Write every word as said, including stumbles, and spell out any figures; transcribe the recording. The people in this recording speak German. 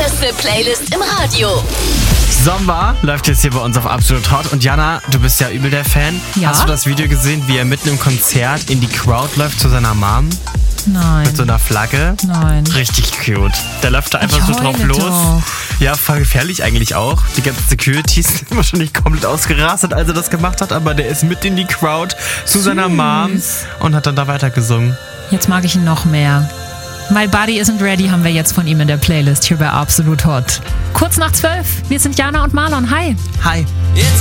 heißeste Playlist im Radio. Sommer läuft jetzt hier bei uns auf Absolut Hot. Und Jana, du bist ja übel der Fan. Ja? Hast du das Video gesehen, wie er mitten im Konzert in die Crowd läuft zu seiner Mom? Nein. Mit so einer Flagge? Nein. Richtig cute. Der läuft da einfach Ich so drauf heule los. doch. Ja, voll gefährlich eigentlich auch. Die ganzen Securities sind wahrscheinlich komplett ausgerastet, als er das gemacht hat. Aber der ist mit in die Crowd zu seiner Mom und hat dann da weitergesungen. Jetzt mag ich ihn noch mehr. My Body Isn't Ready haben wir jetzt von ihm in der Playlist hier bei Absolut Hot. Kurz nach zwölf. Wir sind Jana und Marlon. Hi. Hi. It's